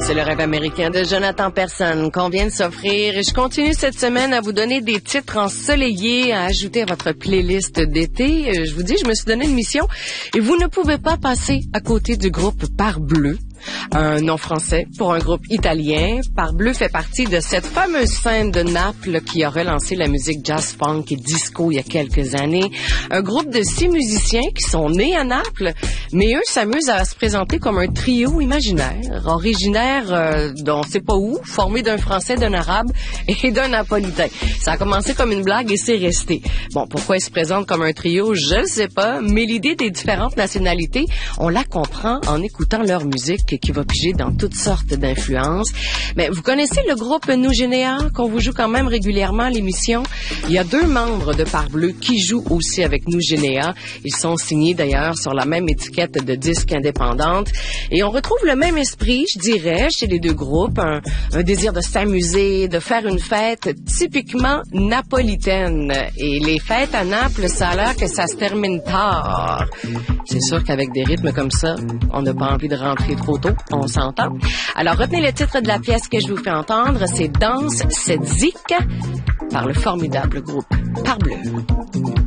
C'est le rêve américain de Jonathan Persson qu'on vient de s'offrir. Et je continue cette semaine à vous donner des titres ensoleillés à ajouter à votre playlist d'été. Je vous dis, je me suis donné une mission et vous ne pouvez pas passer à côté du groupe Parbleu. Un nom français pour un groupe italien. Parbleu fait partie de cette fameuse scène de Naples qui a relancé la musique jazz, funk et disco il y a quelques années. Un groupe de 6 musiciens qui sont nés à Naples, mais eux s'amusent à se présenter comme un trio imaginaire, originaire d'on sait pas où, formé d'un Français, d'un Arabe et d'un Napolitain. Ça a commencé comme une blague et c'est resté. Bon, pourquoi ils se présentent comme un trio, je ne sais pas, mais l'idée des différentes nationalités, on la comprend en écoutant leur musique qui va piger dans toutes sortes d'influences. Mais vous connaissez le groupe Nous Généa qu'on vous joue quand même régulièrement à l'émission? Il y a 2 membres de Parbleu qui jouent aussi avec Nous Généa. Ils sont signés d'ailleurs sur la même étiquette de disques indépendantes. Et on retrouve le même esprit, je dirais, chez les 2 groupes. Un désir de s'amuser, de faire une fête typiquement napolitaine. Et les fêtes à Naples, ça a l'air que ça se termine tard. C'est sûr qu'avec des rythmes comme ça, on n'a pas envie de rentrer trop tôt, on s'entend. Alors retenez le titre de la pièce que je vous fais entendre, c'est Danse cette zik par le formidable groupe Parbleu.